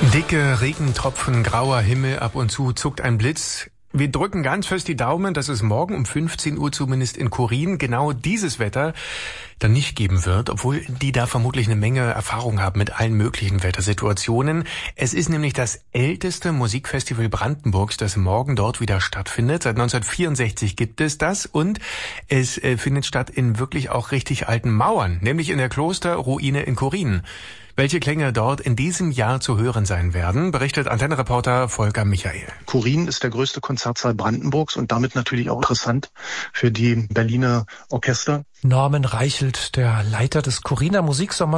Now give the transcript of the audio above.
Dicke Regentropfen, grauer Himmel, ab und zu zuckt ein Blitz. Wir drücken ganz fest die Daumen, dass es morgen um 15 Uhr zumindest in Korin genau dieses Wetter dann nicht geben wird, obwohl die da vermutlich eine Menge Erfahrung haben mit allen möglichen Wettersituationen. Es ist nämlich das älteste Musikfestival Brandenburgs, das morgen dort wieder stattfindet. Seit 1964 gibt es das und es findet statt in wirklich auch richtig alten Mauern, nämlich in der Klosterruine in Korin. Welche Klänge dort in diesem Jahr zu hören sein werden, berichtet Antennenreporter Volker Michael. Korin ist der größte Konzertsaal Brandenburgs und damit natürlich auch interessant für die Berliner Orchester. Norman Reichelt, der Leiter des Koriner Musiksommers,